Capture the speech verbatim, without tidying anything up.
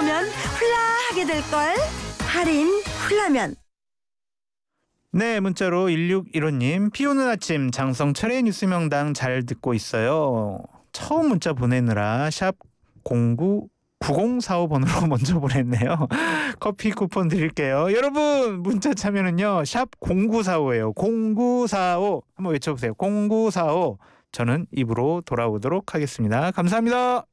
오면 훌라하게 될걸. 할인 훌라면. 네, 문자로 일육일오님. 비 오는 아침 장성철의 뉴스명당 잘 듣고 있어요. 처음 문자 보내느라 샵 공구 구공사오 번으로 먼저 보냈네요. 커피 쿠폰 드릴게요. 여러분 문자 참여는요 샵 공구사오예요. 공구사오 한번 외쳐보세요. 공구사오. 저는 입으로 돌아오도록 하겠습니다. 감사합니다.